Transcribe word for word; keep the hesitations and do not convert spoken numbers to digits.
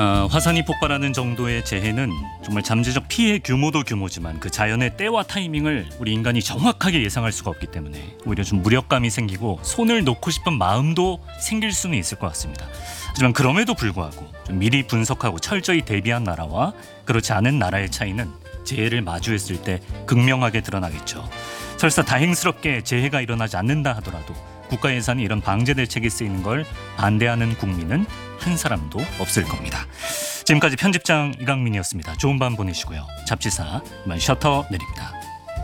아, 화산이 폭발하는 정도의 재해는 정말 잠재적 피해 규모도 규모지만 그 자연의 때와 타이밍을 우리 인간이 정확하게 예상할 수가 없기 때문에 오히려 좀 무력감이 생기고 손을 놓고 싶은 마음도 생길 수는 있을 것 같습니다. 하지만 그럼에도 불구하고 좀 미리 분석하고 철저히 대비한 나라와 그렇지 않은 나라의 차이는 재해를 마주했을 때 극명하게 드러나겠죠. 설사 다행스럽게 재해가 일어나지 않는다 하더라도 국가 예산이 이런 방제 대책에 쓰이는 걸 반대하는 국민은 한 사람도 없을 겁니다. 지금까지 편집장 이강민이었습니다. 좋은 밤 보내시고요. 잡지사 이만 셔터 내립니다.